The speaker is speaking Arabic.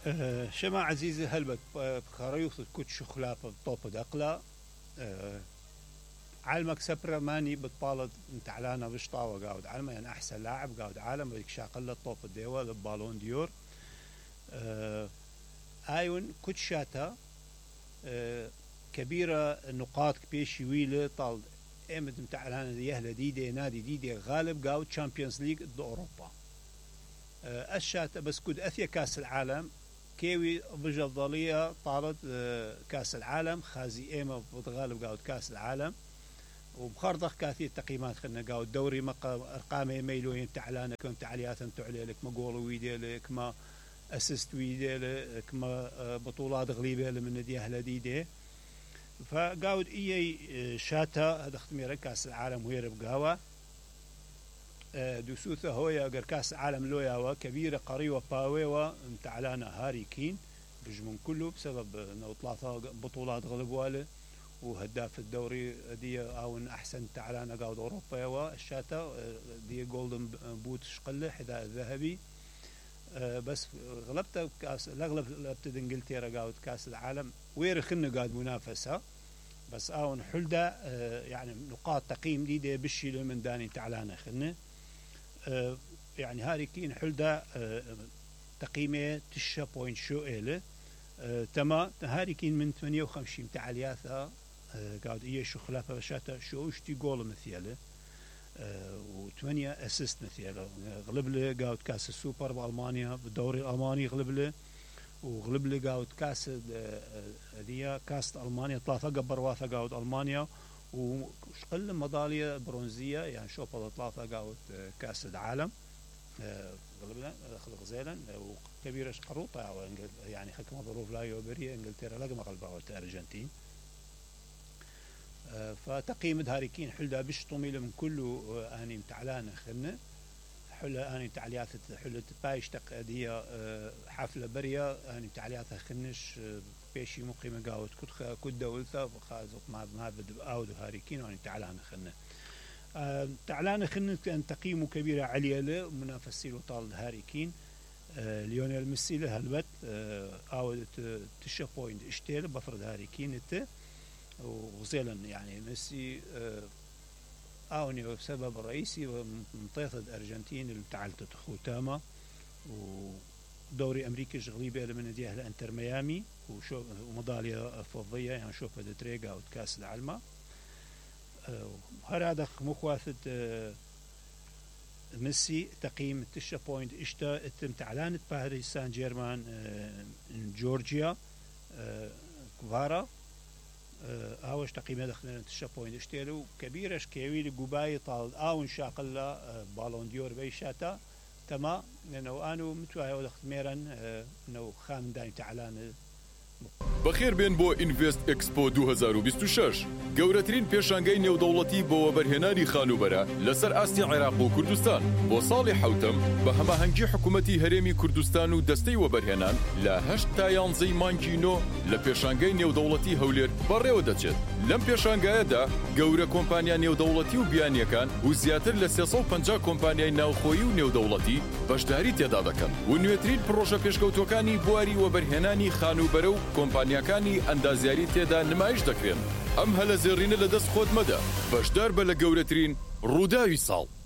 شما عزيزي هلبت بخريوث كوتش خلاف الطوب دقلا علمك سبرا ماني بتطالد تعلانا بشطاوة قاود علما يعني أحسن لاعب قاود عالم بدك شاقلة الطوب الديوة بالبالون ديور آيون كوتشاتا كبيرة نقاط كبيشي ويلة طال امد متعلانا يهلا ديدي نادي ديدي غالب قاود تشامبيونز ليج ضد أوروبا الشاتا بس كود أثيا كاس العالم كيوي بجفضلية طالت كاس العالم خازي ايما بتغالب قاود كاس العالم وبخرضخ كاثير تقييمات خلنا قاود دوري ارقام يميلوين تعلانه كنت تعليات تعلي لك ما جول ويدي لك ما اسيست ويدي لك ما بطولات غليبه من نادي اهل ديدي فقاود اي شاتا هذا اختمير كاس العالم وهي ربقاوه دوسوثة هويا غير كاس عالم لوياوا كبيرة قريوة باويوا متعلانا هاري كين بجمون كله بسبب انه ثلاثة بطولات غلبواله وهداف الدوري دي او احسن تعلانا قاود اوروبا والشاتا دي جولدن بوت شقله حذاء الذهبي بس غلبت كاس الاغلب غلبت انجلترا قاود كاس العالم ويرخن قاود منافسه بس اون حلده يعني نقاط تقييم دي بالشي من داني تعلانا خلنا يعني هاري كين حلده تقييمه تشا بوينت شو إله تما هاري كين من 58 تعالياثا قاعد إيه شو خلافه بشاتا شو اشتي جول مثيله و8 اسيست مثيله غلب له قاعد كاس السوبر بألمانيا بالدوري الألماني غلب له وغلب له قاعد كاس دي كاس ألمانيا 3 قبر واثا قاعد ألمانيا وشقل ميدالية برونزية يعني شوفها 3 قاعد كاس العالم غلبنا غزالا وكبيرة قروطة يعني حكم ظروف لا يوبرية انجلترا لقى غلبها الارجنتين فتقييم هاري كين حلدا بش طميله من كله اني متعلانه خلنا حلا اني تعليات حلت بايش تقديه حفله بريه اني تعليات خنش بيشي مقيمه قاوت كد دولته خازق ما بد اود هاري كين اني تعلانه خلنا تعلانه خلنا كان تقييمه كبيره عليه له منافسيله طال هاري كين ليونيل ميسي له هلبت اودت تشا بوينت اشتيل بفرض هاري كين وغزيلا يعني ميسي اوني بسبب الرئيسي منطقة الارجنتين اللي تعلت خوتاما ودوري امريكي غليبه من نادي اهل انتر ميامي وميداليه فضيه يعني شوف دتريغا وكاس العالم هذا مخواثه ميسي تقييم تشا بوينت اشتا تعلانت باريس سان جيرمان جورجيا كفارا هاوش تقييمه دخلنا تشا بوينت اشتيلو كبيرش كيوي لجوباي طال اون شاقله بالون ديور بيشاتا تما لانه انو متواهي ودخت ميرن انه خام داين تعلان بخير بين بو انفست اكسپو 2026 گەورەترین پێشانگەی نێودەوڵەتی بۆ وەبەرهێنانی خانوبەرە لەسەر ئاستی عێراق و کوردستان بۆ ساڵی حوتم بە هەماهەنگی حکوومەتی هەرێمی کوردستان و دەستەی وەبەرهێنان لە 8 تا 11 مانگی نۆ لە پێشانگەی نێودەوڵەتی هەولێر بەڕێوە دەچێت لەم پێشانگایەدا گەورە کۆمپانیا نێودەوڵەتی و بیانیەکان و زیاتر لە 350 کۆمپانیای ناوخۆیی و نێودەوڵەتی بەشداری تێدا دەکەن و نوێترین پرۆژە پێشکەوتوەکانی بواری وەبەرهێنانی خانوبەرە و کۆمپانیاکانی ئەندازیاری تێدا نمایش دەکرێن ئەم هەلە زێڕینە لەدەست خۆت مەدە بەشدار بە لە گەورەترین ڕووداوی ساڵ